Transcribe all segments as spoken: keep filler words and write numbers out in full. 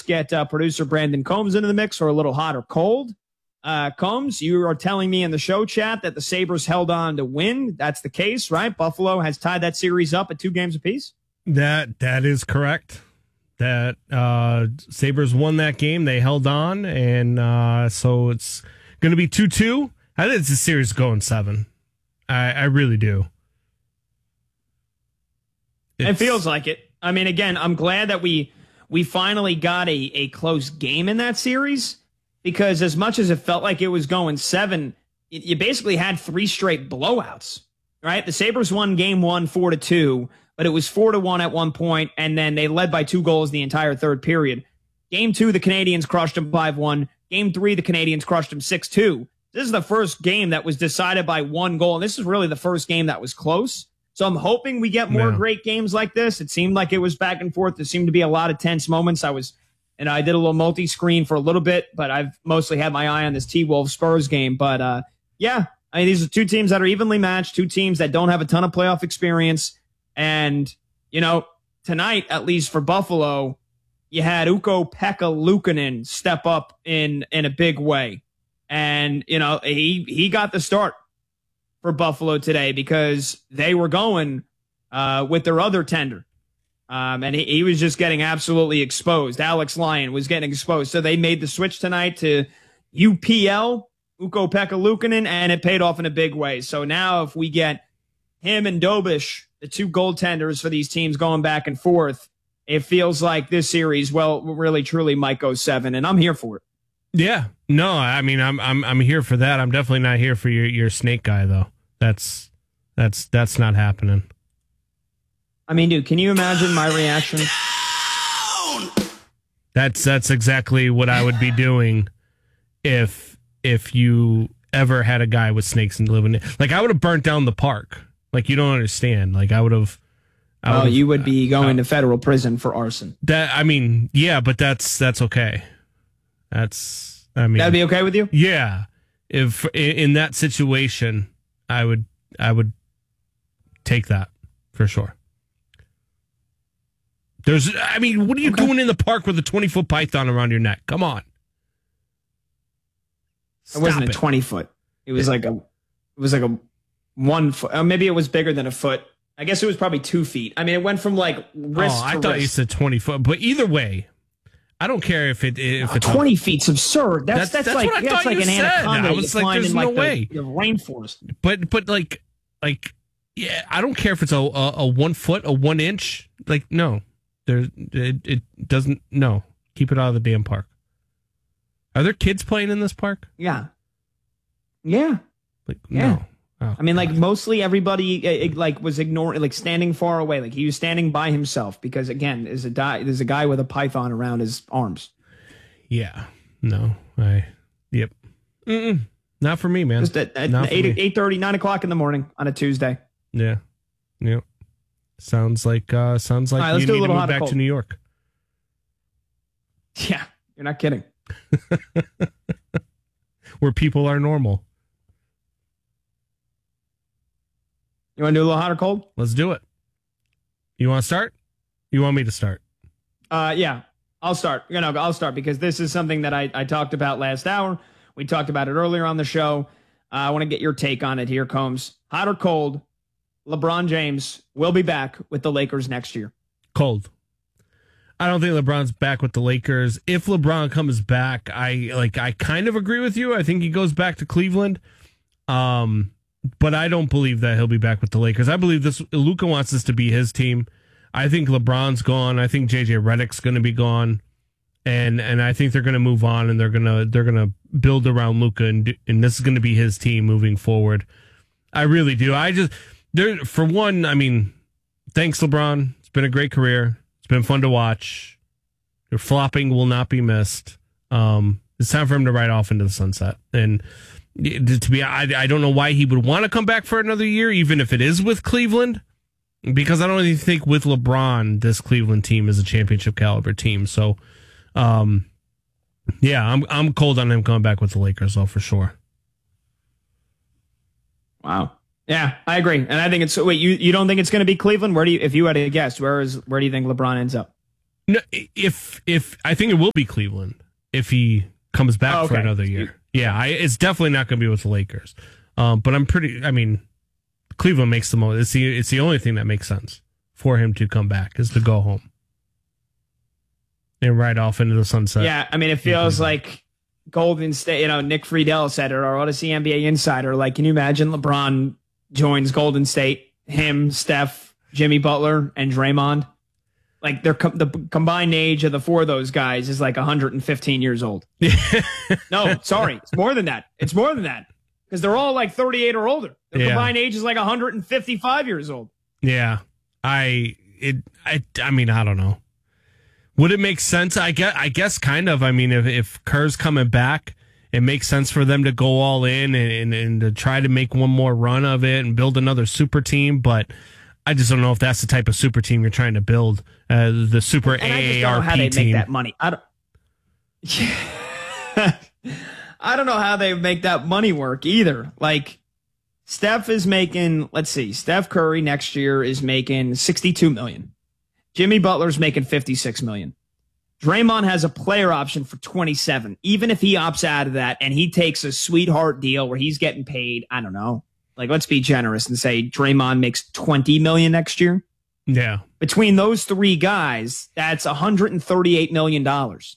let's get uh, producer Brandon Combs into the mix, or a little hot or cold. Uh, Combs, you are telling me in the show chat that the Sabres held on to win. That's the case, right? Buffalo has tied that series up at two games apiece. That that is correct. That uh, Sabres won that game. They held on, and uh, so it's going to be two two. I think it's a series going seven. I, I really do. It's, it feels like it. I mean, again, I'm glad that we we finally got a, a close game in that series, because as much as it felt like it was going seven, it, you basically had three straight blowouts, right? The Sabres won game one, four to two, but it was four to one at one point, and then they led by two goals the entire third period. Game two, the Canadians crushed them five one. Game three, the Canadians crushed them six two. This is the first game that was decided by one goal, and this is really the first game that was close. So I'm hoping we get more yeah. great games like this. It seemed like it was back and forth. There seemed to be a lot of tense moments. I was, and I did a little multi-screen for a little bit, but I've mostly had my eye on this T-Wolves Spurs game. But uh, yeah, I mean, these are two teams that are evenly matched, two teams that don't have a ton of playoff experience. And, you know, tonight, at least for Buffalo, you had Ukko-Pekka Luukkonen step up in, in a big way. And, you know, he, he got the start for Buffalo today, because they were going uh, with their other tender. Um, and he, he was just getting absolutely exposed. Alex Lyon was getting exposed. So they made the switch tonight to U P L, Ukko-Pekka Luukkonen, and it paid off in a big way. So now if we get him and Dobish, the two goaltenders for these teams, going back and forth, it feels like this series, well, really, truly might go seven, and I'm here for it. Yeah, no, I mean, I'm I'm I'm here for that. I'm definitely not here for your, your snake guy, though. That's that's that's not happening. I mean, dude, can you imagine my reaction? That's that's exactly what I would be doing if if you ever had a guy with snakes and living. Like, I would have burnt down the park. Like, you don't understand. Like, I would have. Oh, you would be going uh, to federal prison for arson. That I mean, yeah, but that's that's okay. That's, I mean, that'd be okay with you? Yeah. If in that situation, I would, I would take that for sure. There's, I mean, what are you okay. doing in the park with a twenty foot python around your neck? Come on. Stop it wasn't a it. twenty foot. It was like a, it was like a one foot. Uh, maybe it was bigger than a foot. I guess it was probably two feet. I mean, it went from like wrist oh, I to thought wrist. you said twenty foot, but either way, I don't care if it if oh, it's twenty feet's absurd. That's that's, that's, that's like what I that's thought like you an said. anaconda. I was like, there's in, no like, way. The, the rainforest. But but like like yeah, I don't care if it's a a, a one foot, a one inch. Like no, there it, it doesn't. No, keep it out of the damn park. Are there kids playing in this park? Yeah. Yeah. Like yeah. no. Oh, I mean, like, God. mostly everybody uh, like was ignoring, like standing far away. Like, he was standing by himself because, again, there's a di- there's a guy with a python around his arms. Yeah. No. I. Yep. Mm-mm. Not for me, man. Just at, at eight eight thirty, nine o'clock in the morning on a Tuesday. Yeah. Yep. Sounds like uh, sounds like right, you need to move back cold. to New York. Yeah, you're not kidding. Where people are normal. You want to do a little hot or cold? Let's do it. You want to start? You want me to start? Uh, yeah, I'll start. You know, I'll start because this is something that I, I talked about last hour. We talked about it earlier on the show. Uh, I want to get your take on it. Here comes hot or cold. LeBron James will be back with the Lakers next year. Cold. I don't think LeBron's back with the Lakers. If LeBron comes back, I like. I kind of agree with you. I think he goes back to Cleveland. Um. But I don't believe that he'll be back with the Lakers. I believe this. Luka wants this to be his team. I think LeBron's gone. I think J J Redick's going to be gone, and and I think they're going to move on and they're gonna they're gonna build around Luka, and and this is going to be his team moving forward. I really do. I just there for one. I mean, thanks LeBron. It's been a great career. It's been fun to watch. Your flopping will not be missed. Um, it's time for him to ride off into the sunset and. To be, I, I don't know why he would want to come back for another year, even if it is with Cleveland, because I don't really think with LeBron, this Cleveland team is a championship caliber team. So, um, yeah, I'm I'm cold on him coming back with the Lakers, though, for sure. Wow. Yeah, I agree, and I think it's. Wait, you, you don't think it's going to be Cleveland? Where do you, if you had to guess, where is where do you think LeBron ends up? No, if if I think it will be Cleveland if he comes back Oh, okay. for another year. Yeah, I, it's definitely not going to be with the Lakers. Um, but I'm pretty. I mean, Cleveland makes the most. It's the it's the only thing that makes sense for him to come back is to go home and ride off into the sunset. Yeah, I mean, it feels like Golden State. You know, Nick Friedel said it, or Odyssey N B A Insider. Like, can you imagine LeBron joins Golden State? Him, Steph, Jimmy Butler, and Draymond. Like, they're com- the combined age of the four of those guys is like one hundred fifteen years old. No, sorry, it's more than that. It's more than that because they're all like thirty-eight or older. The Yeah. combined age is like one hundred fifty-five years old. Yeah, I it I I mean I don't know. Would it make sense? I guess I guess kind of. I mean, if if Kerr's coming back, it makes sense for them to go all in and, and and to try to make one more run of it and build another super team. But I just don't know if that's the type of super team you're trying to build. Uh, the super And I just A A don't know R how P they team. make that money. I don't. I don't know how they make that money work either. Like, Steph is making, let's see, Steph Curry next year is making sixty-two million. Jimmy Butler's making fifty-six million. Draymond has a player option for twenty-seven. Even if he opts out of that and he takes a sweetheart deal where he's getting paid, I don't know. Like, let's be generous and say Draymond makes twenty million next year. Yeah. Between those three guys, that's one hundred thirty-eight million dollars.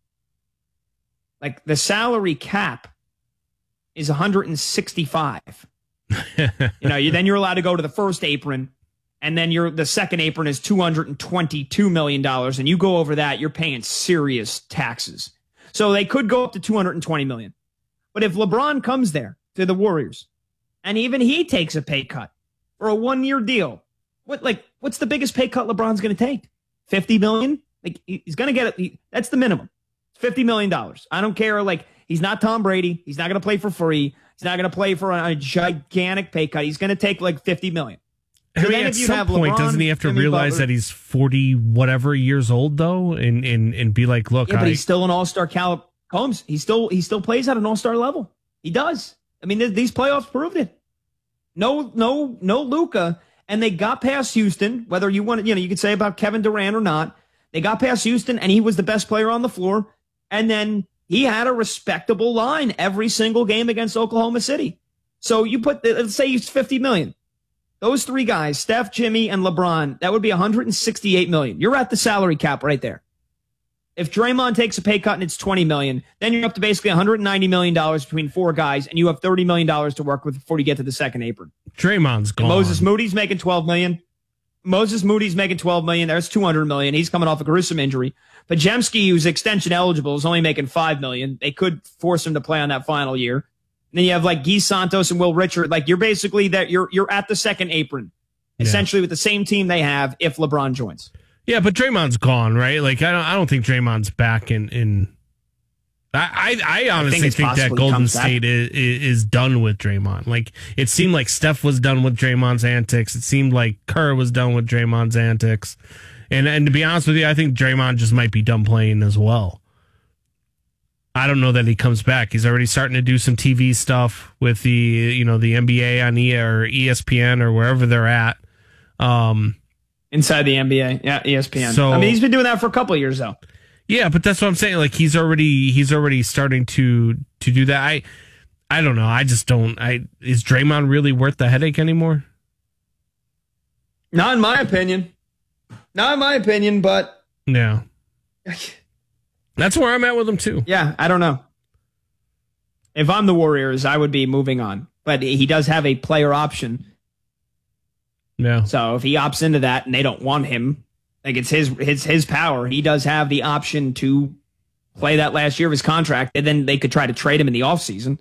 Like, the salary cap is one hundred sixty-five. You know, you, then you're allowed to go to the first apron, and then you're, the second apron is two hundred twenty-two million dollars, and you go over that, you're paying serious taxes. So they could go up to two hundred twenty million dollars. But if LeBron comes there to the Warriors, and even he takes a pay cut for a one-year deal, what like what's the biggest pay cut LeBron's going to take? fifty million dollars? Like, he's going to get it. He, that's the minimum. It's fifty million dollars. I don't care. Like, he's not Tom Brady. He's not going to play for free. He's not going to play for a, a gigantic pay cut. He's going to take like fifty million dollars. I mean, at some point, LeBron, doesn't he have to Jimmy realize Butler, that he's forty whatever years old though, and and and be like, look, yeah, but I, he's still an all-star caliber. Combs, he still he still plays at an all-star level. He does. I mean, th- these playoffs proved it. No, no, no Luka, and they got past Houston. Whether you want to, you know, you could say about Kevin Durant or not, they got past Houston, and he was the best player on the floor. And then he had a respectable line every single game against Oklahoma City. So you put, let's say he's fifty million. Those three guys, Steph, Jimmy, and LeBron, that would be one hundred sixty-eight million. You're at the salary cap right there. If Draymond takes a pay cut and it's twenty million, then you're up to basically one hundred ninety million dollars between four guys, and you have thirty million dollars to work with before you get to the second apron. Draymond's gone. And Moses Moody's making twelve million. Moses Moody's making twelve million. There's two hundred million. He's coming off a gruesome injury. Pajemski, who's extension eligible, is only making five million. They could force him to play on that final year. And then you have like Guy Santos and Will Richard. Like, you're basically that you're you're at the second apron, Yeah. essentially with the same team they have if LeBron joins. Yeah, but Draymond's gone, right? Like, I don't, I don't think Draymond's back in. in I, I, I honestly I think, think, that Golden State is, is done with Draymond. Like, it seemed like Steph was done with Draymond's antics. It seemed like Kerr was done with Draymond's antics. And and to be honest with you, I think Draymond just might be done playing as well. I don't know that he comes back. He's already starting to do some T V stuff with the, you know, the N B A on E or E S P N or wherever they're at. Um, Inside the N B A, yeah, E S P N. So, I mean, he's been doing that for a couple of years, though. Yeah, but that's what I'm saying. Like, he's already he's already starting to to do that. I I don't know. I just don't. I is Draymond really worth the headache anymore? Not in my opinion. Not in my opinion, but yeah, that's where I'm at with him too. Yeah, I don't know. If I'm the Warriors, I would be moving on. But he does have a player option. Yeah. So if he opts into that and they don't want him, like, it's his his his power. He does have the option to play that last year of his contract, and then they could try to trade him in the offseason.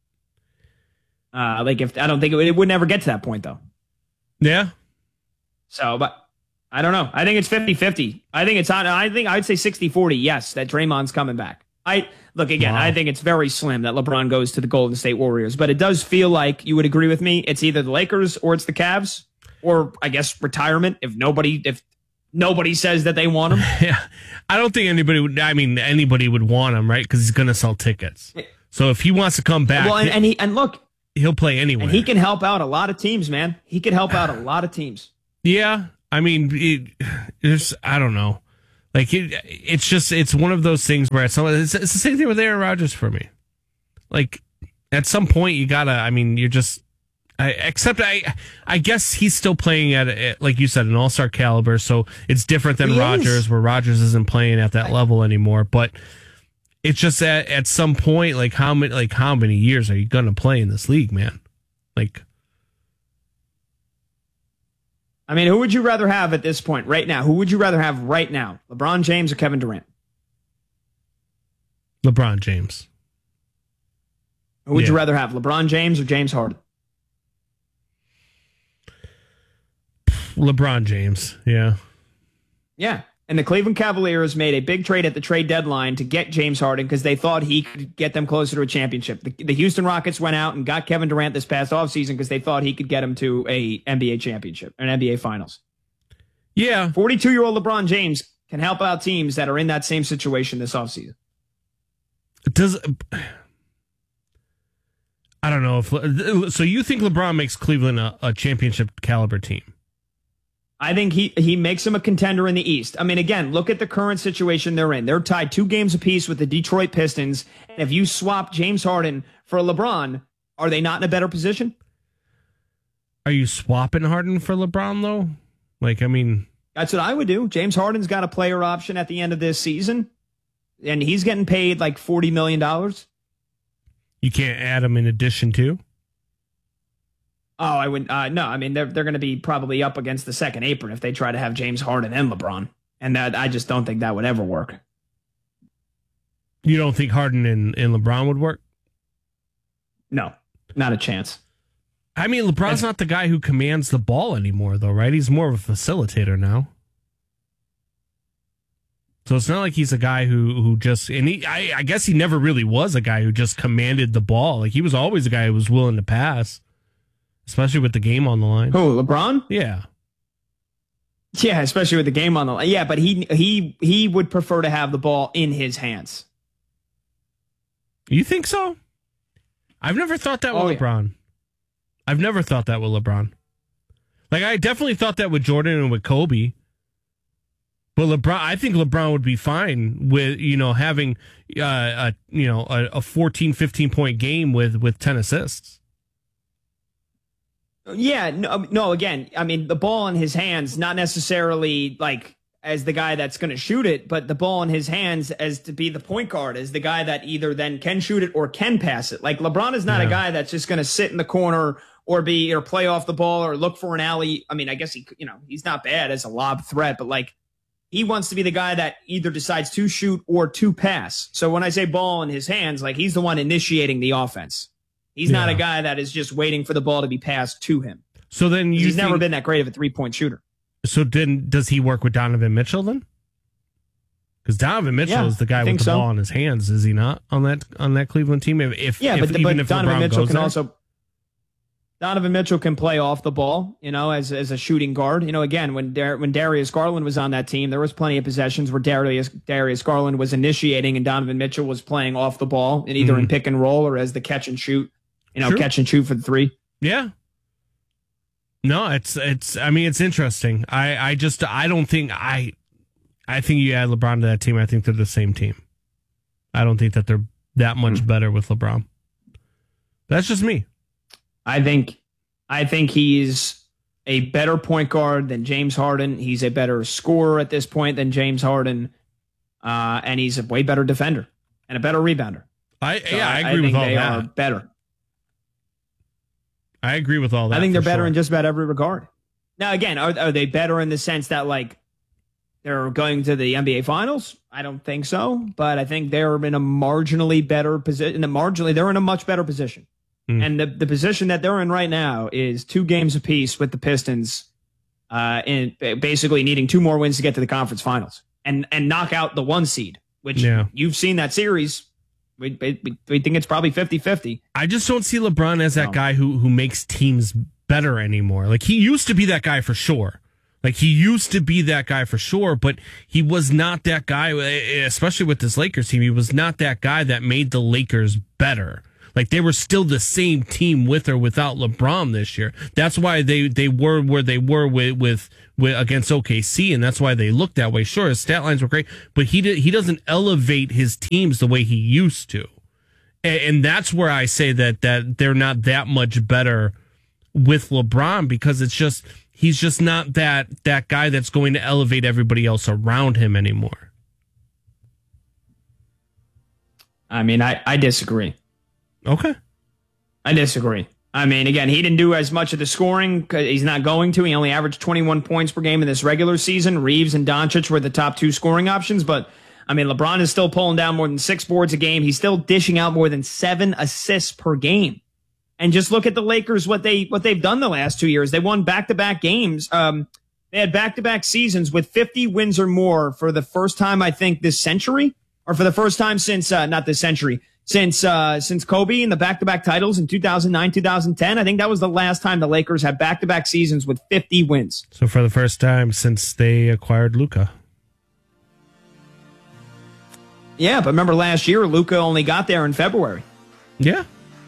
Uh, like, if I don't think it would, it would never get to that point, though. Yeah. So, but I don't know. I think it's fifty-fifty. I think it's on. I think I'd say sixty forty. Yes, that Draymond's coming back. I look again. Wow. I think it's very slim that LeBron goes to the Golden State Warriors, but it does feel like you would agree with me. It's either the Lakers or it's the Cavs, or I guess retirement if nobody if nobody says that they want him. Yeah, I don't think anybody would. I mean, anybody would want him, right? Because he's going to sell tickets. So if he wants to come back, well, and, and he and look, he'll play anywhere. And he can help out a lot of teams, man. He can help out a lot of teams. Yeah, I mean, it, it's I don't know. Like it, it's just it's one of those things where it's, it's it's the same thing with Aaron Rodgers for me. Like at some point you gotta. I mean, you're just. I, except I, I guess he's still playing at, at like you said, an all-star caliber. So it's different than He Rodgers, is. where Rodgers isn't playing at that I, level anymore. But it's just at at some point, like how many like how many years are you gonna play in this league, man? Like. I mean, who would you rather have at this point, right now? Who would you rather have right now? LeBron James or Kevin Durant? LeBron James. Who would yeah. you rather have, LeBron James or James Harden? LeBron James, yeah. Yeah. And the Cleveland Cavaliers made a big trade at the trade deadline to get James Harden because they thought he could get them closer to a championship. The, the Houston Rockets went out and got Kevin Durant this past offseason because they thought he could get him to a N B A championship, an N B A finals. Yeah. forty-two-year-old LeBron James can help out teams that are in that same situation this offseason. Does I don't know if so you think LeBron makes Cleveland a, a championship caliber team? I think he he makes them a contender in the East. I mean, again, look at the current situation they're in. They're tied two games apiece with the Detroit Pistons. And if you swap James Harden for LeBron, are they not in a better position? Are you swapping Harden for LeBron, though? Like, I mean... That's what I would do. James Harden's got a player option at the end of this season, and he's getting paid like forty million dollars. You can't add him in addition to? Oh, I wouldn't. Uh, no, I mean, they're, they're going to be probably up against the second apron if they try to have James Harden and LeBron. And that I just don't think that would ever work. You don't think Harden and, and LeBron would work? No, not a chance. I mean, LeBron's That's, not the guy who commands the ball anymore, though, right? He's more of a facilitator now. So it's not like he's a guy who, who just... And he, I, I guess he never really was a guy who just commanded the ball. Like, he was always a guy who was willing to pass. Especially with the game on the line. Who, LeBron? Yeah. Yeah, especially with the game on the line. Yeah, but he he he would prefer to have the ball in his hands. You think so? I've never thought that with oh, LeBron. Yeah. I've never thought that with LeBron. Like, I definitely thought that with Jordan and with Kobe. But LeBron, I think LeBron would be fine with, you know, having uh, a, you know, a, a fourteen, fifteen point game with, with ten assists. Yeah, no, no, again, I mean, the ball in his hands, not necessarily like as the guy that's going to shoot it, but the ball in his hands as to be the point guard, as the guy that either then can shoot it or can pass it. Like LeBron is not yeah. a guy that's just going to sit in the corner or be or play off the ball or look for an alley. I mean, I guess he, you know, he's not bad as a lob threat, but like he wants to be the guy that either decides to shoot or to pass. So when I say ball in his hands, like he's the one initiating the offense. He's yeah. not a guy that is just waiting for the ball to be passed to him. So then you he's think, never been that great of a three-point shooter. So then does he work with Donovan Mitchell then? Because Donovan Mitchell yeah, is the guy with the so. ball in his hands, is he not, on that on that Cleveland team? If, if yeah, if, but, even but if Donovan LeBron Mitchell goes can there? also Donovan Mitchell can play off the ball, you know, as as a shooting guard. You know, again, when Dar- when Darius Garland was on that team, there was plenty of possessions where Darius Darius Garland was initiating and Donovan Mitchell was playing off the ball, and either mm-hmm. in pick and roll or as the catch and shoot. You know, True. catch and shoot for the three. Yeah. No, it's it's. I mean, it's interesting. I, I just I don't think I I think you add LeBron to that team. I think they're the same team. I don't think that they're that much mm-hmm. better with LeBron. That's just me. I think I think he's a better point guard than James Harden. He's a better scorer at this point than James Harden, uh, and he's a way better defender and a better rebounder. I so yeah, I, I agree I with all they that. Are better. I agree with all that. I think they're better sure. in just about every regard. Now, again, are, are they better in the sense that like they're going to the N B A Finals? I don't think so, but I think they're in a marginally better position. Marginally, they're in a much better position. Mm. And the, the position that they're in right now is two games apiece with the Pistons, uh, and basically needing two more wins to get to the conference finals and and knock out the one seed, which yeah. you've seen that series. We, we, we think it's probably fifty-fifty. I just don't see LeBron as that no. guy who who makes teams better anymore. Like, he used to be that guy for sure. Like, he used to be that guy for sure, but he was not that guy, especially with this Lakers team. He was not that guy that made the Lakers better. Like they were still the same team with or without LeBron this year. That's why they, they were where they were with, with, with against O K C, and that's why they looked that way. Sure, his stat lines were great, but he did, he doesn't elevate his teams the way he used to. And, and that's where I say that that they're not that much better with LeBron, because it's just he's just not that that guy that's going to elevate everybody else around him anymore. I mean, I, I disagree. Okay. I disagree. I mean, again, he didn't do as much of the scoring. He's not going to. He only averaged twenty-one points per game in this regular season. Reeves and Doncic were the top two scoring options. But, I mean, LeBron is still pulling down more than six boards a game. He's still dishing out more than seven assists per game. And just look at the Lakers, what, they, what they've done the last two years. They won back-to-back games. Um, they had back-to-back seasons with fifty wins or more for the first time, I think, this century. Or for the first time since, uh, not this century. Since uh, since Kobe and the back-to-back titles in two thousand nine, two thousand ten, I think that was the last time the Lakers had back-to-back seasons with fifty wins. So for the first time since they acquired Luka. Yeah, but remember last year, Luka only got there in February. Yeah.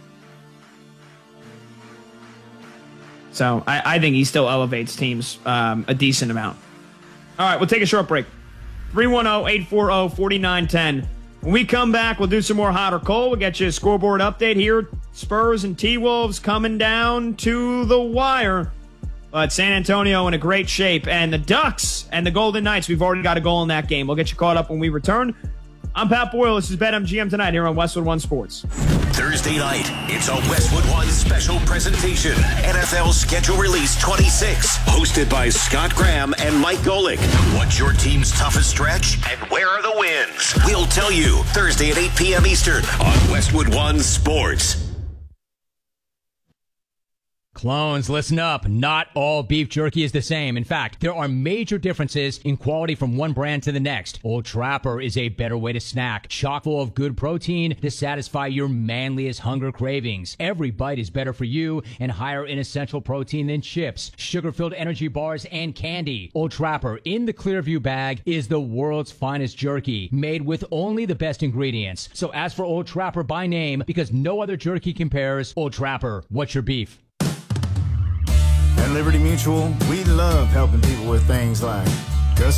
So I, I think he still elevates teams um, a decent amount. All right, we'll take a short break. three one zero, eight four zero, four nine one zero. When we come back, we'll do some more hot or cold. We'll get you a scoreboard update here. Spurs and T-Wolves coming down to the wire. But San Antonio in a great shape. And the Ducks and the Golden Knights, we've already got a goal in that game. We'll get you caught up when we return. I'm Pat Boyle. This is BetMGM Tonight here on Westwood One Sports. Thursday night, it's a Westwood One special presentation. N F L Schedule Release twenty-six. Hosted by Scott Graham and Mike Golick. What's your team's toughest stretch? And where are the wins? We'll tell you Thursday at eight p.m. Eastern on Westwood One Sports. Clones, listen up. Not all beef jerky is the same. In fact, there are major differences in quality from one brand to the next. Old Trapper is a better way to snack, chock full of good protein to satisfy your manliest hunger cravings. Every bite is better for you and higher in essential protein than chips, sugar-filled energy bars, and candy. Old Trapper in the Clearview bag is the world's finest jerky, made with only the best ingredients. So ask for Old Trapper by name because no other jerky compares. Old Trapper, what's your beef? At Liberty Mutual, we love helping people with things like